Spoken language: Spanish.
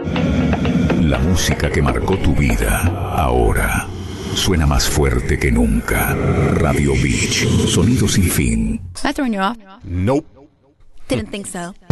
La música que marcó tu vida, ahora suena más fuerte que nunca. Radio Beach, sonido sin fin. Am I throwing you off? Nope. Didn't think so.